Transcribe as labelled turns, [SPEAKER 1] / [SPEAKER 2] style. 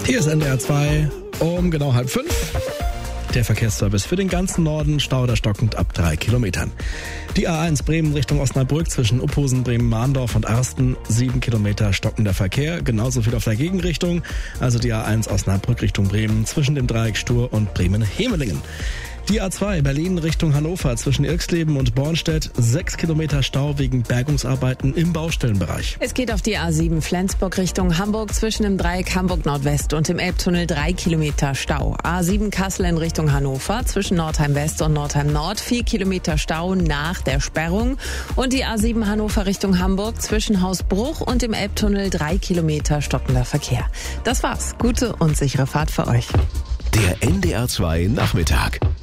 [SPEAKER 1] Hier ist NDR 2 um genau 4:30. Der Verkehrsservice für den ganzen Norden, Stau oder stockend ab 3 Kilometern. Die A1 Bremen Richtung Osnabrück zwischen Uphusen, Bremen-Mahndorf und Arsten, 7 Kilometer stockender Verkehr. Genauso viel auf der Gegenrichtung, also die A1 Osnabrück Richtung Bremen zwischen dem Dreieck Stur und Bremen-Hemelingen. Die A2 Berlin Richtung Hannover zwischen Irxleben und Bornstedt, 6 Kilometer Stau wegen Bergungsarbeiten im Baustellenbereich.
[SPEAKER 2] Es geht auf die A7 Flensburg Richtung Hamburg zwischen dem Dreieck Hamburg Nordwest und dem Elbtunnel 3 Kilometer Stau. A7 Kassel in Richtung Hannover zwischen Nordheim West und Nordheim Nord, 4 Kilometer Stau nach der Sperrung. Und die A7 Hannover Richtung Hamburg zwischen Hausbruch und dem Elbtunnel 3 Kilometer stockender Verkehr. Das war's. Gute und sichere Fahrt für euch.
[SPEAKER 3] Der NDR 2 Nachmittag.